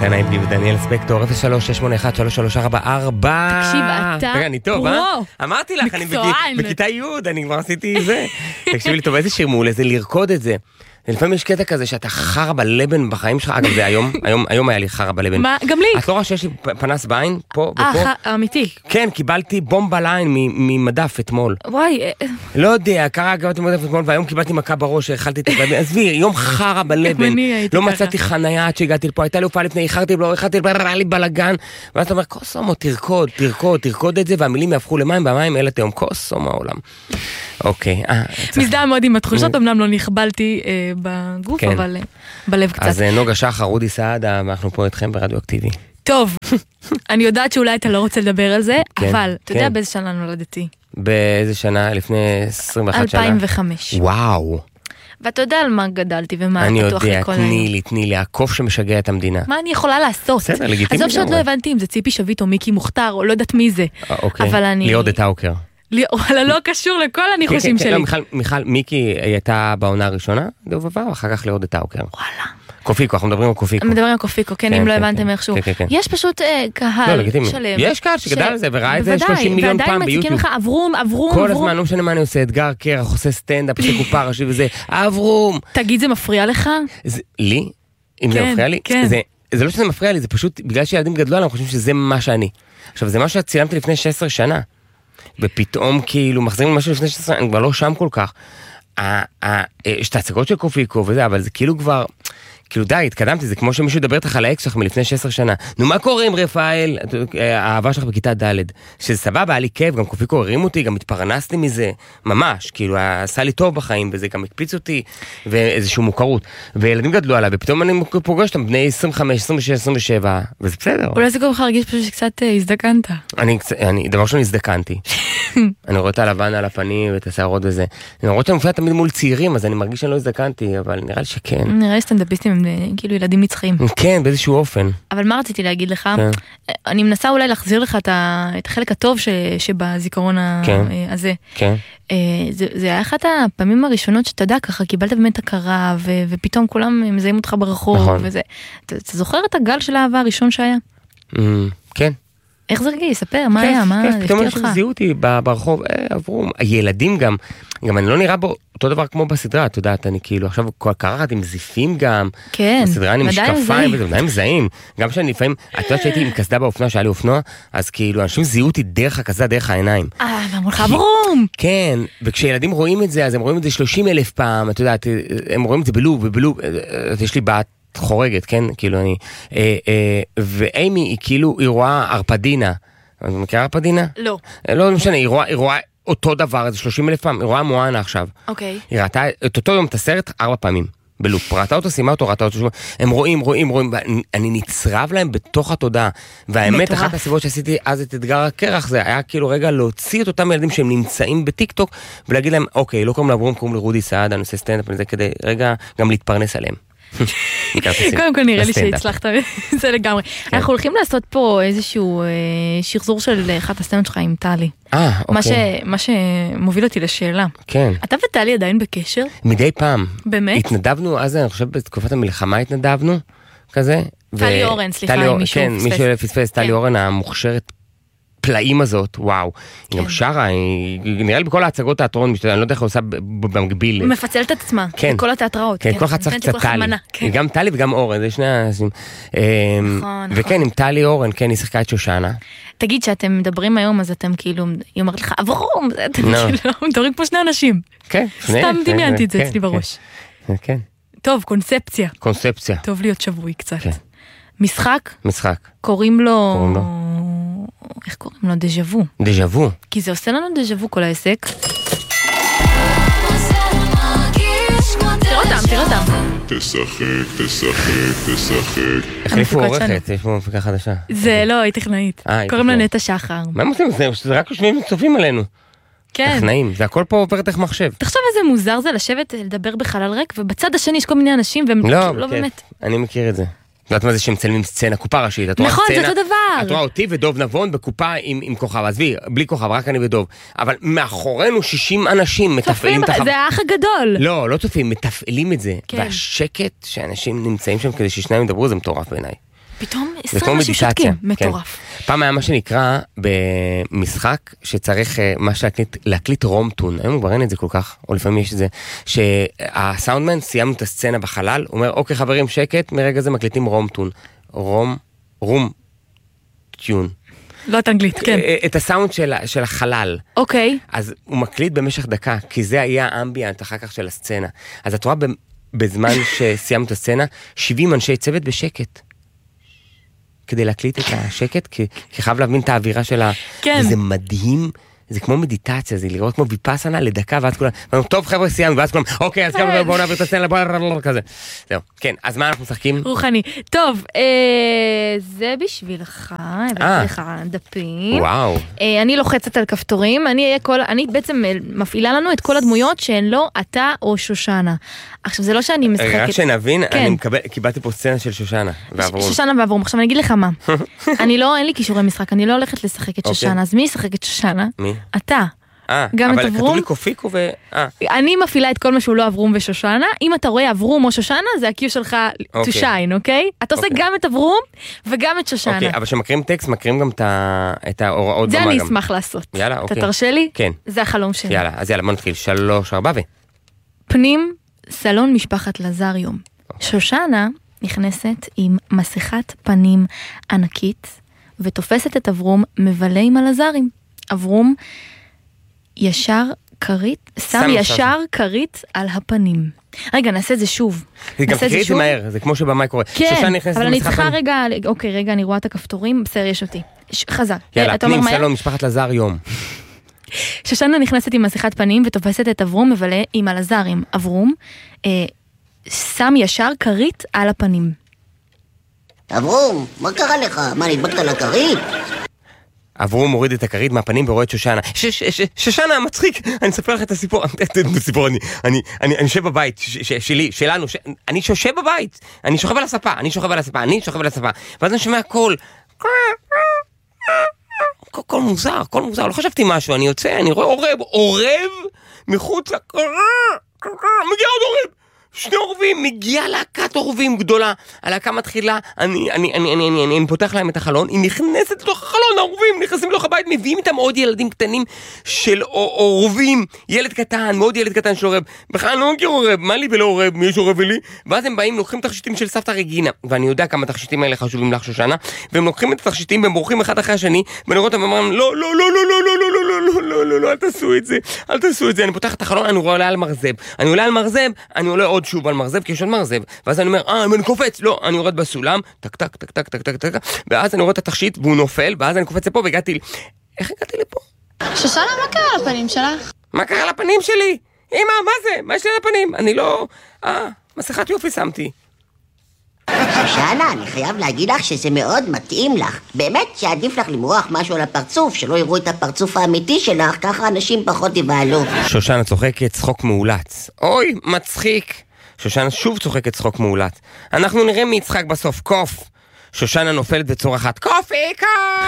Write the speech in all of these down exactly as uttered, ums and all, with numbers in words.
דנה עברי ודניאל ספקטור, אפס שלוש שש שמונה אחת שלוש שלוש ארבע ארבע. תקשיב, אתה... רגע, אני טוב, אה? אמרתי לך, אני בכיתה י', אני כבר עשיתי זה. תקשיבי לי, טוב, איזה שיר מעולה, זה לרקוד את זה. לפעמים יש קטע כזה שאתה חרה בלבן בחיים שלך, אגב זה היום, היום, היום היה לי חרה בלבן. מה? גם לי. את לא רואה שיש לי פנס בעין, פה ופה? אה, אמיתי. כן, קיבלתי בומבה לעין ממדף אתמול. וואי. לא יודע, קרה אגב ממדף אתמול, והיום קיבלתי מכה בראש, אכלתי את הבלבן, עזבי, יום חרה בלבן. לא מצאתי חנייה עד שהגעתי לפה, הייתה לי הופעה לפני, איחרתי, לא איחרתי, רע לי בלגן, ואז אתה אומר, קוסומו, תרקוד, תרקוד, תרקוד את זה, והמילים יהפכו למים, במים אלה תהום, קוסומו העולם. אוקיי. מזדהה מאוד עם התחושות, אמנם לא נכבלתי בגוף, אבל בלב קצת. אז נוגה שחר, רודי סעדה, אנחנו פה איתכם ברדיו אקטיבי. טוב, אני יודעת שאולי אתה לא רוצה לדבר על זה, אבל אתה יודע באיזה שנה נולדתי? באיזה שנה? לפני עשרים ואחת שנה? אלפיים וחמש. וואו. ואתה יודע על מה גדלתי ומה אני פתוח יודע, לכל היום. תני לי, תני לי, הקוף שמשגע את המדינה. מה אני יכולה לעשות? בסדר, לגיטימי. עזוב שעוד לא הבנתי אם זה ציפי שביט או מיקי מוכתר, או לא יודעת מי זה. אוקיי, אבל אני... ליאור דטאוקר. וואלה, לא קשור לכל הניחושים שלי. לא, מיכל, מיקי הייתה בעונה הראשונה, דובבה, ואחר כך ליאור דטאוקר. וואלה. קופיקו, אנחנו מדברים על קופיקו. מדברים על קופיקו, כן, אם לא הבנתם איכשהו. יש פשוט קהל שלם. יש קהל שגדל על זה, וראה את זה שלושים מיליון פעם ביוטיוב. ועדיין מציקים לך, אברום, אברום, כל הזמן, לא משנה מה אני עושה, אתגר קרח, עושה סטנדאפ, עושה קופה ראשי וזה, אברום. תגיד, זה מפריע לך? לי? אם זה מפריע לי? זה לא שזה מפריע לי, זה פשוט, בגלל שילדים גדלו עליהם, חושבים שזה מה שאני. עכשיו, זה מה שצילמתי לפני שש עשרה שנה. ופתאום כאילו מחזירים משהו לפני שש עשרה, אני כבר לא שם כל כך. יש את ההצגות של קופיקו וזה, אבל זה כאילו כבר, כאילו די, התקדמתי, זה כמו שמישהו ידבר איתך על האקס שלך מלפני שש עשרה שנה. נו, מה קורה עם רפאל? האהבה שלך בכיתה ד' שזה סבבה, היה לי כיף, גם קופיקו הרים אותי, גם התפרנסתי מזה, ממש, כאילו, עשה לי טוב בחיים, וזה גם הקפיץ אותי, ואיזשהו מוכרות. וילדים גדלו עליי, ופתאום אני פוגש אותם, בני עשרים וחמש, עשרים ושש, עשרים ושבע, וזה בסדר. אולי זה כל כך הרגיש פשוט שקצת הזדקנת. אני, דבר שאני הזדקנתי. אני רואה את הלבן על הפנים ואת השערות וזה. אני רואה שאני מופיע תמיד מול צעירים, אז אני מרגיש שאני לא הזדקנתי, אבל נראה לי שכן. נראה לי סטנדאפיסטים הם כאילו ילדים נצחיים. כן, באיזשהו אופן. אבל מה רציתי להגיד לך? אני מנסה אולי להחזיר לך את החלק הטוב שבזיכרון הזה. כן. זה היה אחת הפעמים הראשונות שאתה יודע ככה, קיבלת באמת הכרה, ופתאום כולם מזהים אותך ברחוב וזה. אתה זוכר את הגל של האהבה הראשון שהיה? כן. איך זה רגיל? ספר, מה היה? מה הפתיע אותך? פתאום אנשים זיהו אותי ברחוב, עברו, הילדים גם, גם אני לא נראה בו אותו דבר כמו בסדרה, אתה יודעת, אני כאילו, עכשיו קרחת עם זיפים גם, כן, בסדרה אני משקפיים, וזה עדיין מזהים, גם שאני לפעמים, את יודעת שהייתי עם קסדה באופנוע, שהיה לי אופנוע, אז כאילו, אנשים זיהו אותי דרך הקסדה, דרך העיניים. אה, ואמרו לך, ברום! כן, וכשילדים רואים את זה, אז הם רואים את זה שלושים אלף פעם, את יודעת, הם רואים את זה בלוב, ובלוב, יש לי בת, חורגת, כן? כאילו אני... אה, אה, ואימי היא כאילו, היא רואה ארפדינה. את מכירה ארפדינה? לא. לא משנה, היא רואה, היא רואה אותו דבר, זה שלושים אלף פעם, היא רואה מואנה עכשיו. אוקיי. היא ראתה את אותו יום את הסרט ארבע פעמים. בלופ, ראתה אותו, שימה אותו, ראתה אותו, הם רואים, רואים, רואים, אני נצרב להם בתוך התודעה. והאמת, אחת הסיבות שעשיתי אז את אתגר הקרח, זה היה כאילו רגע להוציא את אותם ילדים שהם נמצאים בטיקטוק, ולהגיד להם, אוקיי, לא קוראים לעבורם, קוראים לרודי סעדה, אני עושה סטנדאפ, זה כדי רגע גם להתפרנס עליהם. קודם כל נראה לי שהצלחת זה לגמרי. אנחנו הולכים לעשות פה איזשהו שחזור של אחת הסצנות שלך עם טלי. אה, אוקיי. מה שמוביל אותי לשאלה. כן. אתה וטלי עדיין בקשר? מדי פעם. באמת? התנדבנו, אז אני חושב בתקופת המלחמה התנדבנו, כזה. טלי אורן, סליחה, אם מישהו פספס. כן, מישהו פספס, טלי אורן המוכשרת. פלאים הזאת, וואו. היא גם שרה, היא נראה לי בכל ההצגות תיאטרון, אני לא יודע איך היא עושה במקביל. היא מפצלת את עצמה, בכל התיאטראות. כן, כל אחד צריך קצת טלי. היא גם טלי וגם אורן, זה שני האנשים. וכן, עם טלי אורן, כן, היא שיחקה את שושנה. תגיד שאתם מדברים היום, אז אתם כאילו, היא אומרת לך, אברום, אתם כאילו, מדברים פה שני אנשים. כן. סתם דמיינתי את זה אצלי בראש. כן. טוב, קונספציה. קונספציה. טוב להיות שבוי קצת. משחק? משחק. קוראים לו... איך קוראים לו? דז'וו. דז'וו. כי זה עושה לנו דז'וו כל העסק. תראה אותם, תראה אותם. תשחק, תשחק, תשחק. החליפו עורכת, יש פה מפיקה חדשה. זה לא, היא טכנאית. קוראים לה נטע שחר. מה הם עושים? זה רק יושבים וצופים עלינו. כן. טכנאים, זה הכל פה עובר דרך מחשב. תחשוב איזה מוזר זה לשבת, לדבר בחלל ריק, ובצד השני יש כל מיני אנשים, והם לא באמת. אני מכיר את זה. את יודעת מה זה שמצלמים סצנה, קופה ראשית. נכון, זה אותו דבר. את רואה אותי ודוב נבון בקופה עם, עם כוכב, עזבי, בלי כוכב, רק אני ודוב. אבל מאחורינו שישים אנשים מתפעלים את החב... זה האח הגדול. לא, לא צופים, מתפעלים את זה. כן. והשקט שאנשים נמצאים שם כדי ששניים ידברו, זה מטורף בעיניי. פתאום עשרים אנשים שותקים, מטורף. פעם היה מה שנקרא במשחק שצריך משהו להקליט רום-טון, היום כבר אין את זה כל כך, או לפעמים יש את זה, שהסאונדמן סיימנו את הסצנה בחלל, הוא אומר, אוקיי חברים, שקט, מרגע זה מקליטים רום-טון. רום, רום, טיון. לא את אנגלית, כן. את הסאונד של, של החלל. אוקיי. אז הוא מקליט במשך דקה, כי זה היה האמביאנט אחר כך של הסצנה. אז את רואה בזמן שסיימנו את הסצנה, שבעים אנשי צוות בשקט. כדי להקליט את השקט, כי, כי חייב להבין את האווירה שלה. כן. וזה מדהים. זה כמו מדיטציה, זה לראות כמו ויפאסנה לדקה, ואז כולם, טוב חבר'ה סיימנו, ואז כולם, אוקיי, אז כמה בואו נעביר את הסצנה, בואו כזה. זהו, כן, אז מה אנחנו משחקים? רוחני. טוב, זה בשבילך, הבאתי לך דפים. וואו. אני לוחצת על כפתורים, אני בעצם מפעילה לנו את כל הדמויות שהן לא אתה או שושנה. עכשיו, זה לא שאני משחקת... רק שנבין, אני קיבלתי פה סצנה של שושנה ועברום. שושנה ועברום. עכשיו, אני אגיד לך מה. אני לא, אין לי קישורי משחק, אני לא הולכת לשחק את שושנה, אז מי ישחק את שושנה? מי? אתה. אה, אבל כתוב לי קופיקו ו... אני מפעילה את כל מה שהוא לא אברום ושושנה, אם אתה רואה אברום או שושנה, זה הקיו שלך to shine, אוקיי? אתה עושה גם את אברום וגם את שושנה. אוקיי, אבל שמקרים טקסט, מקרים גם את ההוראות במה גם. זה אני אשמח לעשות. יאללה, אוקיי. אתה תרשה לי? כן. זה החלום שלי. יאללה, אז יאללה, בוא נתחיל. שלוש, ארבע ו... פנים, סלון משפחת לזריום. שושנה נכנסת עם מסכת פנים ענקית, ותופסת את אברום מבלה עם הלזרים. אברום ישר קרית, שם ישר קרית על הפנים. רגע, נעשה את זה שוב. גם תקריא את זה מהר, זה כמו שבמאי קורה. כן, אבל אני צריכה רגע, אוקיי, רגע, אני רואה את הכפתורים, בסדר, יש אותי. חזק. יאללה, פנים, סלון, משפחת לזריום. שושנה נכנסת עם מסכת פנים ותופסת את אברום מבלה עם הלזרים. אברום שם ישר קרית על הפנים. אברום, מה קרה לך? מה, נדבקת לכרית? אברום מוריד את הכרית מהפנים ורואה את שושנה. שושנה, מצחיק, אני אספר לך את הסיפור. סיפור, אני יושב בבית שלי, שלנו, אני שושב בבית, אני שוכב על הספה, אני שוכב על הספה, אני שוכב על הספה, ואז אני שומע קול, קול מוזר, קול מוזר, לא חשבתי משהו, אני יוצא, אני רואה עורב, עורב מחוץ לקראה, מגיע עוד עורב. שני עורבים, מגיעה להקת עורבים גדולה, הלהקה מתחילה, אני, אני, אני, אני, אני, אני פותח להם את החלון, היא נכנסת לתוך החלון, העורבים נכנסים לתוך הבית, מביאים איתם עוד ילדים קטנים של עורבים, ילד קטן, מאוד ילד קטן של עורב, בכלל לא מכיר עורב, מה לי ולא עורב, מי יש עורב ולי? ואז הם באים, לוקחים תכשיטים של סבתא רגינה, ואני יודע כמה תכשיטים האלה חשובים לך שושנה, והם לוקחים את התכשיטים, והם בורחים אחד אחרי השני, ואני רואה אותם ואומרים, לא, לא, לא, לא, לא, לא, לא, לא, לא, לא, לא, לא, אל תעשו את זה, אל תעשו את זה. אני פותח את החלון, אני רואה על מרזב, אני עולה על מרזב, אני עולה עוד שוב על מרזב, כי יש עוד מרזב, ואז אני אומר, אה, אני קופץ, לא, אני יורד בסולם, טק, טק, טק, טק, טק, טק, טק, ואז אני רואה את התכשיט, והוא נופל, ואז אני קופץ לפה, והגעתי, איך הגעתי לפה? שושנה, מה קרה לפנים שלך? מה קרה לפנים שלי? אמא, מה זה? מה יש לי לפנים? אני לא... אה, מסכת יופי שמתי. שושנה, אני חייב להגיד לך שזה מאוד מתאים לך. באמת שעדיף לך למרוח משהו על הפרצוף, שלא יראו את הפרצוף האמיתי שלך, ככה אנשים פחות יבעלו. שושנה צוחקת צחוק מאולץ. אוי, מצחיק. שושנה שוב צוחקת צחוק מאולץ. אנחנו נראה מי יצחק בסוף. קוף. שושנה נופלת בצורחת. קופיקה!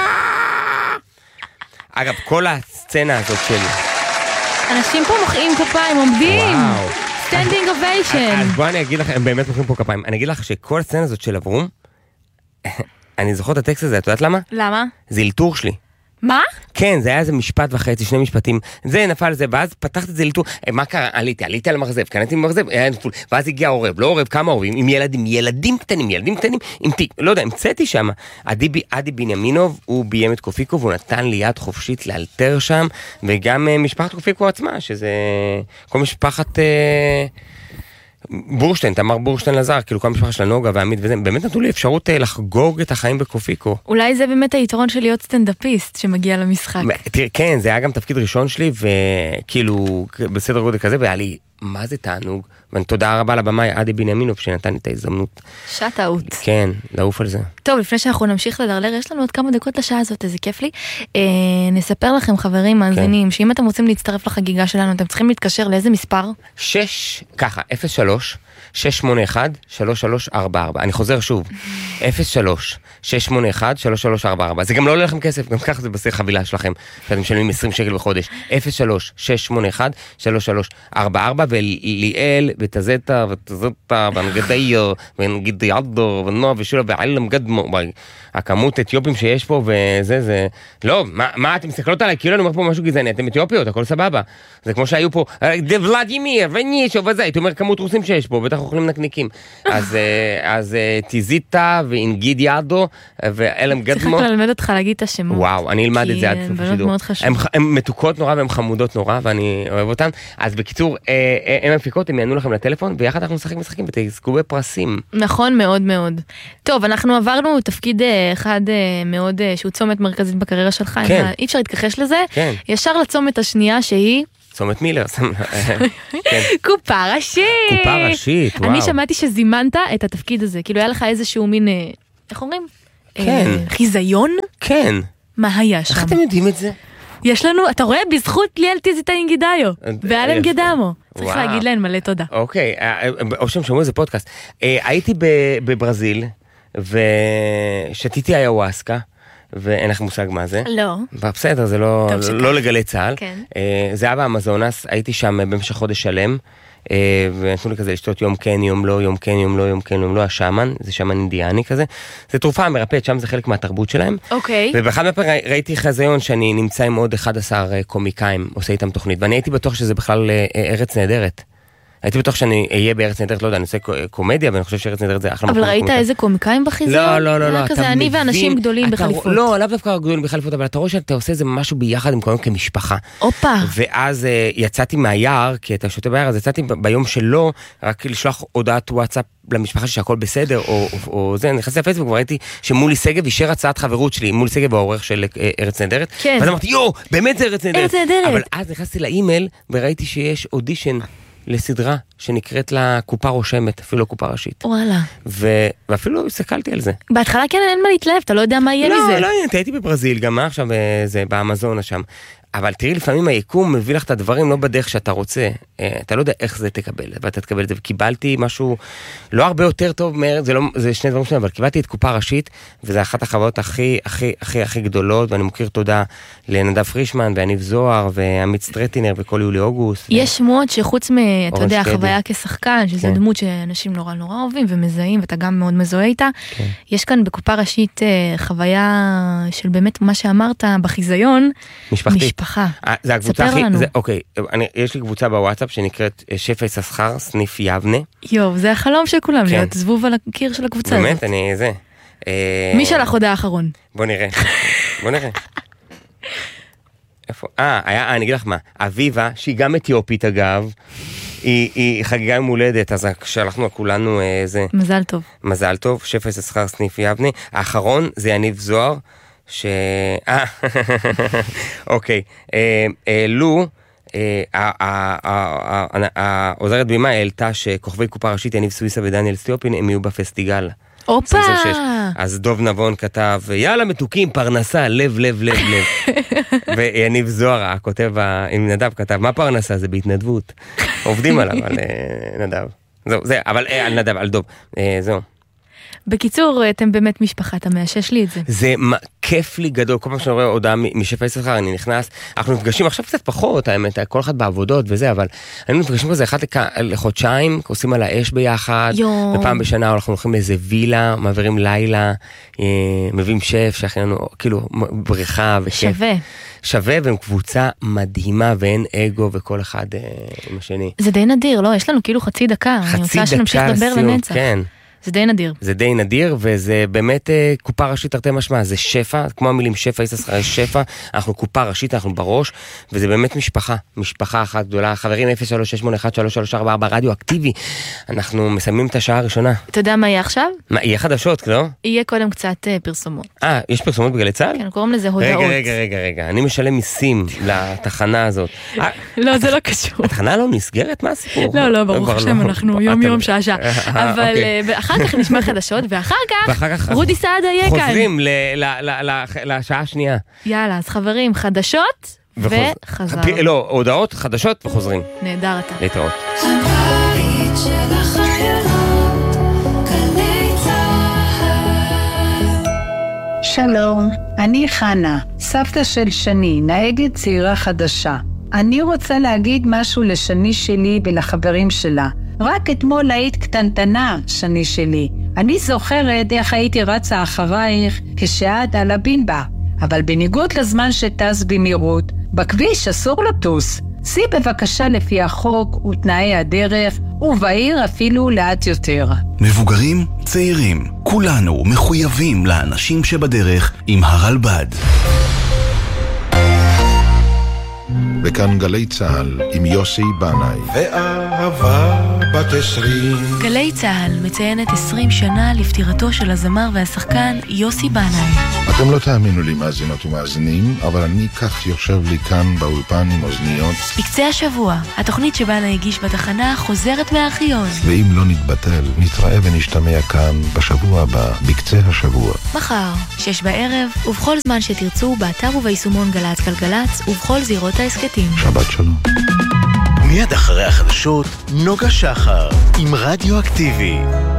אגב, כל הסצנה הזאת שלי. אנשים פה מוחאים כפיים, עומדים. וואו. סטנדינג אוביישן. אז בואו אני אגיד לך, הם באמת מוחאים פה כפיים. אני אגיד לך שכל הסצנה הזאת של אברום, אני זוכר את הטקסט הזה, את יודעת למה? למה? זה אלתור שלי. מה? כן, זה היה איזה משפט וחצי, שני משפטים, זה נפל זה, ואז פתחת את זה לטור, מה קרה? עליתי, עליתי על המרזב, קניתי במרזב, היה נפול, ואז הגיע עורב, לא עורב, כמה עורבים, עם ילדים, ילדים קטנים, ילדים קטנים, עם תיק, לא יודע, המצאתי שם, עדי, עדי בנימינוב, הוא ביים את קופיקו, והוא נתן לי יד חופשית לאלתר שם, וגם משפחת קופיקו עצמה, שזה כל משפחת... בורשטיין, תמר בורשטיין לזר, כאילו כל המשפחה של הנוגה והעמית וזה, באמת נתנו לי אפשרות לחגוג את החיים בקופיקו. אולי זה באמת היתרון של להיות סטנדאפיסט שמגיע למשחק. תראה, כן, זה היה גם תפקיד ראשון שלי, וכאילו בסדר גודל כזה, והיה לי, מה זה תענוג? ואני תודה רבה לבמאי עדי בנימינוב שנתן לי את ההזדמנות. שעת אאוט. כן, לעוף על זה. טוב, לפני שאנחנו נמשיך לדרלר, יש לנו עוד כמה דקות לשעה הזאת, איזה כיף לי. אה, נספר לכם, חברים מאזינים, כן. שאם אתם רוצים להצטרף לחגיגה שלנו, אתם צריכים להתקשר לאיזה מספר? שש, ככה, אפס שלוש, שש שמונה אחת שלוש שלוש ארבע ארבע. אני חוזר שוב, אפס שלוש שש שמונה אחת שלוש שלוש ארבע ארבע. זה גם לא עולה לכם כסף, גם ככה זה בסדר חבילה שלכם, שאתם משלמים עשרים שקל בחודש. אפס שלוש שש שמונה אחת שלוש שלוש ארבע ארבע, וליאל ותזטה ותזטה ונגדיו ונגדיאדו ונועה ושולה ועלם גדמו. הכמות אתיופים שיש פה וזה, זה... לא, מה, מה אתם מסתכלות עליי? כאילו אני אומר פה משהו גזעני, אתם אתיופיות, הכל סבבה. זה כמו שהיו פה, ולדימיר ונישו וזה, הייתי אומר כמות רוסים שיש פה, בטח אוכלים נקניקים. אז, אז תיזיטה ואינגידיאדו ואלם גדמו. צריך ללמד אותך להגיד את השמות. וואו, אני אלמד את זה עד סוף השידור. הן מתוקות נורא והן חמודות נורא, ואני אוהב אותן. אז בקיצור, הן מפיקות, הם יענו לכם לטלפון, ויחד אנחנו משחקים משחקים ותזכו בפרסים. נכון מאוד מאוד. טוב, אנחנו עברנו תפקיד אחד מאוד, שהוא צומת מרכזית בקריירה שלך, כן. אי אפשר להתכחש לזה, כן. ישר לצומת השנייה שהיא... צומת מילר. כן. קופה ראשית. קופה ראשית, וואו. אני שמעתי שזימנת את התפקיד הזה, כאילו היה לך איזשהו מין, איך אומרים? כן. חיזיון? כן. מה היה שם? איך אתם יודעים את זה? יש לנו, אתה רואה, בזכות ליאל תיזיטה אינגידיו, ואלם גדמו. צריך להגיד להן מלא תודה. אוקיי, או שהם שמעו איזה פודקאסט. הייתי בברזיל, ושתיתי איוואסקה, ואין לך מושג מה זה. לא. בסדר, זה לא, לא לגלי צהל. כן. זה היה באמזונס, הייתי שם במשך חודש שלם, ונתנו לי כזה לשתות יום כן, יום לא, יום כן, יום לא, יום כן, יום לא, השאמן, זה שמן אינדיאני כזה. זה תרופה מרפאת, שם זה חלק מהתרבות שלהם. אוקיי. ובאחד מהפעמים ראיתי חזיון שאני נמצא עם עוד אחד עשר קומיקאים, עושה איתם תוכנית, ואני הייתי בטוח שזה בכלל ארץ נהדרת. הייתי בטוח שאני אהיה בארץ נהדרת, לא יודע, אני עושה קומדיה, ואני חושב שארץ נהדרת זה אחלה. אבל ראית איזה קומיקאים בחיזיון? לא, לא, לא, לא. כזה אני ואנשים גדולים בחליפות. לא, לאו דווקא גדולים בחליפות, אבל אתה רואה שאתה עושה איזה משהו ביחד עם כולם כמשפחה. אופה. ואז יצאתי מהיער, כי אתה שותה ביער, אז יצאתי ביום שלו, רק לשלוח הודעת וואטסאפ למשפחה שהכל בסדר, או זה, נכנסתי לפייסבוק וכבר ראיתי שמולי סגב אישר הצעת חברות שלי, מולי סגב העורך של ארץ נהדרת. כן. ואז אמרתי, יו, באמת זה ארץ נהדרת. ארץ נהדרת. אבל אז נכנסתי לאימייל וראיתי שיש אודישן לסדרה שנקראת לה קופה רושמת, אפילו לא קופה ראשית. וואלה. ו... ואפילו הסתכלתי על זה. בהתחלה כן אין מה להתלהב, אתה לא יודע מה יהיה לא, מזה. לא, לא, הייתי בברזיל, גם מה עכשיו זה באמזונה שם. אבל תראי, לפעמים היקום מביא לך את הדברים לא בדרך שאתה רוצה. אתה לא יודע איך זה תקבל, ואתה תקבל את זה. וקיבלתי משהו לא הרבה יותר טוב מהר, זה, לא, זה שני דברים שונים, אבל קיבלתי את קופה ראשית, וזה אחת החוויות הכי, הכי, הכי, הכי גדולות, ואני מכיר תודה לנדב פרישמן, ואניב זוהר, ועמית סטרטינר, וכל יולי אוגוסט. יש שמועות שחוץ מ, אתה יודע, שקדי. חוויה כשחקן, שזו כן. דמות שאנשים נורא נורא אוהבים ומזהים, ואתה גם מאוד מזוהה איתה. כן. יש כאן בקופה ראשית חוויה של באמת מה שאמרת בחיזיון, משפחתית. משפחה. זה הקבוצה ספר הכי, לנו. זה, אוקיי, אני, יש לי קבוצה בוואטסאפ שנקראת שפע יששכר, סניף יבנה. יו, זה החלום של כולם, כן. להיות זבוב על הקיר של הקבוצה הזאת. באמת, אני, זה. מי שלח הודעה האחרון? בוא נראה, בוא נראה. איפה? אה, היה, אני אגיד לך מה, אביבה, שהיא גם אתיופית אגב, היא, היא חגיגה עם הולדת, אז שלחנו כולנו איזה... מזל טוב. מזל טוב, שפע יששכר, סניף יבנה. האחרון זה יניב זוהר, ש... אה, אוקיי, לו, העוזרת בימה העלתה שכוכבי קופה ראשית יניב סוויסה ודניאל סטיופין הם יהיו בפסטיגל. אופה! אז דוב נבון כתב, יאללה מתוקים, פרנסה, לב, לב, לב, לב. ויניב זוהר, הכותב עם נדב, כתב, מה פרנסה? זה בהתנדבות. עובדים עליו, על נדב. זהו, זה, אבל על נדב, על דוב. זהו. בקיצור, אתם באמת משפחה, אתה מאשש לי את זה. זה כיף לי גדול, כל פעם שאני רואה הודעה משפע יששכר, אני נכנס, אנחנו נפגשים עכשיו קצת פחות, האמת, כל אחד בעבודות וזה, אבל אני נפגשים כזה אחד לחודשיים, עושים על האש ביחד, ופעם בשנה אנחנו הולכים לאיזה וילה, מעבירים לילה, מביאים שף, שאחרי לנו, כאילו, בריכה וכיף. שווה. שווה, והם קבוצה מדהימה, ואין אגו, וכל אחד עם השני. זה די נדיר, לא? יש לנו כאילו חצי דקה, אני רוצה שנמשיך לדבר לנצח. כן. זה די נדיר. זה די נדיר, וזה באמת קופה ראשית תרתי משמע, זה שפע, כמו המילים שפע, יששכר, שפע, אנחנו קופה ראשית, אנחנו בראש, וזה באמת משפחה, משפחה אחת גדולה. חברים, אפס שלוש שש שמונה אחת שלוש שלוש ארבע ארבע, רדיו אקטיבי, אנחנו מסיימים את השעה הראשונה. אתה יודע מה יהיה עכשיו? מה, יהיה חדשות, לא? יהיה קודם קצת פרסומות. אה, יש פרסומות בגלי צה"ל? כן, קוראים לזה הודעות. רגע, רגע, רגע, רגע, אני משלם מיסים לתחנה הזאת. לא, זה לא קשור. התחנה לא נסגרת? מה הסיפור? לא, לא, ברוך השם, אנחנו יום יום שעה שעה. אבל אחר כך נשמע חדשות, ואחר כך רודי סעדה יהיה כאן. חוזרים לשעה השנייה. יאללה, אז חברים, חדשות וחזר. לא, הודעות, חדשות וחוזרים. נהדר אתה. להתראות. הבית של החיות שלום, אני חנה, סבתא של שני, נהגת צעירה חדשה. אני רוצה להגיד משהו לשני שלי ולחברים שלה. רק אתמול היית קטנטנה, שני שלי. אני זוכרת איך הייתי רצה אחרייך כשאת על הבינבה. אבל בניגוד לזמן שטס במהירות, בכביש אסור לטוס. סי בבקשה לפי החוק ותנאי הדרך, ובעיר אפילו לאט יותר. מבוגרים, צעירים, כולנו מחויבים לאנשים שבדרך עם הרלב"ד. וכאן גלי צהל עם יוסי בנאי. ואהבה בת עשרים. גלי צהל מציינת עשרים שנה לפטירתו של הזמר והשחקן יוסי בנאי. אתם לא תאמינו לי מאזינות ומאזינים, אבל אני כך יושב לי כאן באולפן עם אוזניות. בקצה השבוע, התוכנית שבנאי הגיש בתחנה חוזרת מהארכיון. ואם לא נתבטל, נתראה ונשתמע כאן בשבוע הבא, בקצה השבוע. מחר, שש בערב, ובכל זמן שתרצו, באתר וביישומון גלץ גלגלץ, ובכל זירות העסקתים. שבת שלום. מיד אחרי החדשות, נוגה שחר עם רדיו אקטיבי.